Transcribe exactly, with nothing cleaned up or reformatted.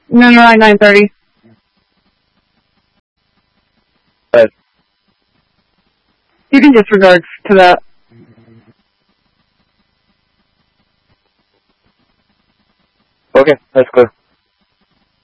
No, no, like nine thirty. But You can disregard to that. okay, that's clear.